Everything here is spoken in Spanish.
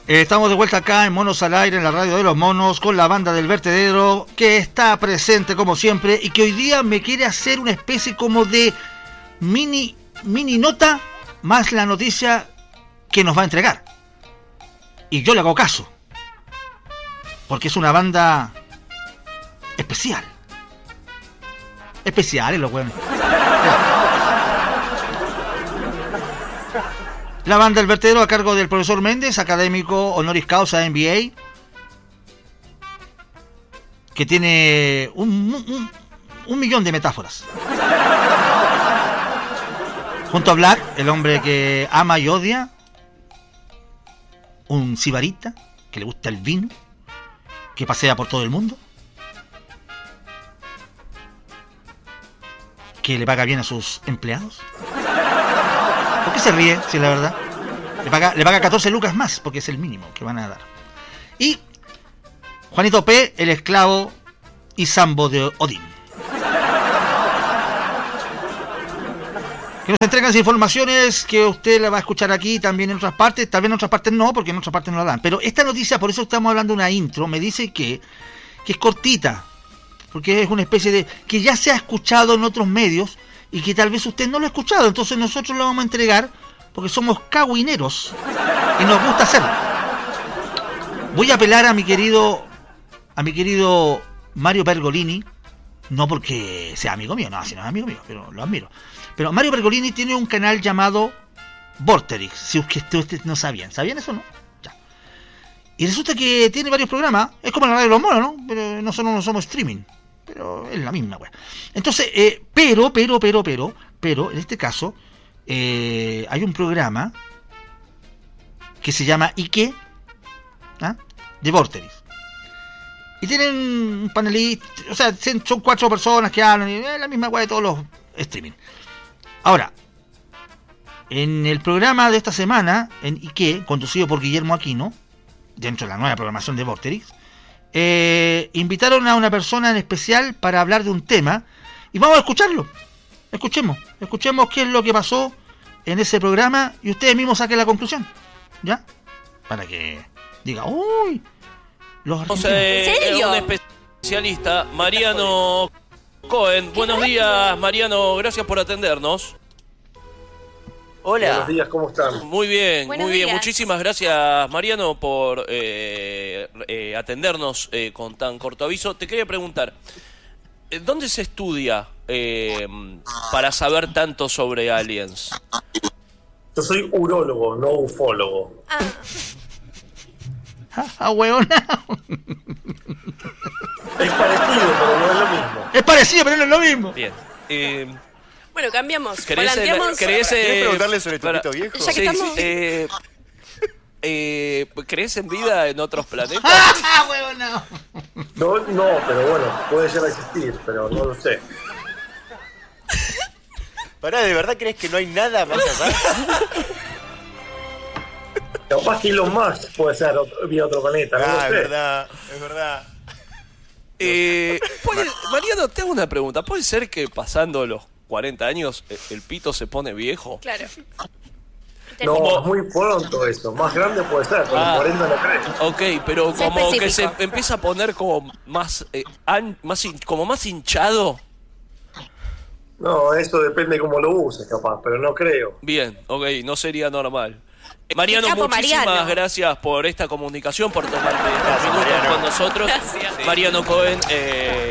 Estamos de vuelta acá en Monos al Aire, en la radio de los monos, con la banda del vertedero, que está presente como siempre y que hoy día me quiere hacer una especie como de mini nota más la noticia que nos va a entregar. Y yo le hago caso, porque es una banda especial. Especiales los buenos. La banda del vertedero a cargo del profesor Méndez, académico honoris causa MBA, que tiene un millón de metáforas. Junto a Black, el hombre que ama y odia, un sibarita que le gusta el vino, que pasea por todo el mundo, que le paga bien a sus empleados. ¿Por qué se ríe? Si es la verdad. Le paga 14 lucas más, porque es el mínimo que van a dar. Y Juanito P., el esclavo y sambo de Odín. Que nos entregan informaciones que usted la va a escuchar aquí, también en otras partes. Tal vez en otras partes no, porque en otras partes no la dan. Pero esta noticia, por eso estamos hablando de una intro, me dice que es cortita, porque es una especie de... que ya se ha escuchado en otros medios y que tal vez usted no lo ha escuchado. Entonces nosotros lo vamos a entregar porque somos cagüineros y nos gusta hacerlo. Voy a apelar a mi querido Mario Pergolini, no porque sea amigo mío, no, si no es amigo mío, pero lo admiro. Pero Mario Pergolini tiene un canal llamado Vorterix, si ustedes no sabían eso, ¿no? Ya. Y resulta que tiene varios programas, es como la radio de los monos, ¿no? Pero nosotros no somos streaming, pero es la misma, güey. Entonces, pero, en este caso, hay un programa que se llama ¿Y de Vorterix. Y tienen un panelista, o sea, son 4 personas que hablan, y es la misma weá de todos los streaming. Ahora, en el programa de esta semana, en Ike, conducido por Guillermo Aquino, dentro de la nueva programación de Vorterix, invitaron a una persona en especial para hablar de un tema, y vamos a escucharlo. Escuchemos qué es lo que pasó en ese programa, y ustedes mismos saquen la conclusión, ¿ya? Para que diga, uy, los argentinos. ¿En serio? Un especialista, Mariano Cohen. Buenos días, Mariano, gracias por atendernos. Hola. Buenos días, ¿cómo están? Muy bien, Buenos muy bien. días. Muchísimas gracias, Mariano, por atendernos con tan corto aviso. Te quería preguntar, ¿dónde se estudia para saber tanto sobre aliens? Yo soy urólogo, no ufólogo. Huevona. Es parecido, pero no es lo mismo. Es parecido, pero no es lo mismo. Bien. Bueno, cambiamos. ¿Querés ¿Querés preguntarle sobre tu pito viejo? Ya que estamos... ¿Crees en vida en otros planetas? Huevona. No, pero bueno, puede llegar a existir, pero no lo sé. Pará, ¿de verdad crees que no hay nada más allá? Capaz que Elon Musk puede ser vía otro planeta, no lo sé. Es verdad. Mariano, te hago una pregunta. ¿Puede ser que pasando los 40 años el pito se pone viejo? Claro. No, es muy pronto eso. Más grande puede ser, pero 40 no creo. Ok, pero Sea como que específico. se empieza a poner como más hinchado. No, eso depende de cómo lo uses, capaz, pero no creo. Bien, ok, no sería normal. Mariano, Capo, muchísimas Mariano. gracias por esta comunicación, por tomarte estos minutos con nosotros. Gracias. Mariano Cohen,